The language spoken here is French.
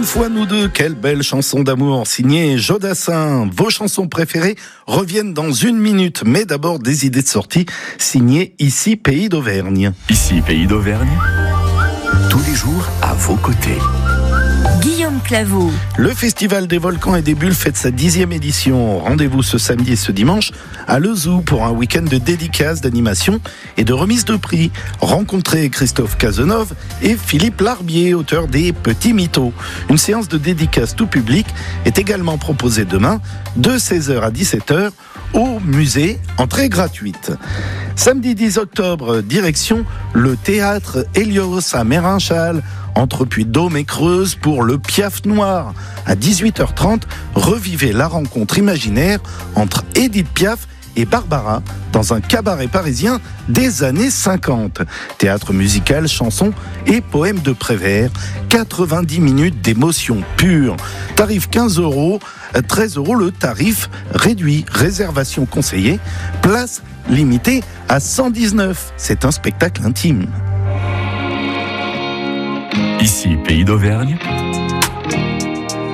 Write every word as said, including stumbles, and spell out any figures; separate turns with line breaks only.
fois nous deux, quelle belle chanson d'amour signée Jodassin. Vos chansons préférées reviennent dans une minute, mais d'abord des idées de sortie signées Ici Pays d'Auvergne.
Ici Pays d'Auvergne, tous les jours à vos côtés.
Guillaume Claveau.
Le Festival des Volcans et des Bulles fête sa dixième édition. Rendez-vous ce samedi et ce dimanche à Le Zoo pour un week-end de dédicaces, d'animation et de remise de prix. Rencontrez Christophe Cazenove et Philippe Larbier, auteur des Petits Mythos. Une séance de dédicaces tout public est également proposée demain de seize heures à dix-sept heures au musée, entrée gratuite. Samedi dix octobre, direction le théâtre Hélios à Mérinchal, entre Puy-de-Dôme et Creuse pour le Piaf Noir. À dix-huit heures trente, revivez la rencontre imaginaire entre Édith Piaf et Barbara dans un cabaret parisien des années cinquante. Théâtre musical, chansons et poèmes de Prévert. quatre-vingt-dix minutes d'émotion pure. Tarif quinze euros, treize euros le tarif réduit. Réservation conseillée. Place limitée à cent dix-neuf. C'est un spectacle intime.
Ici Pays d'Auvergne,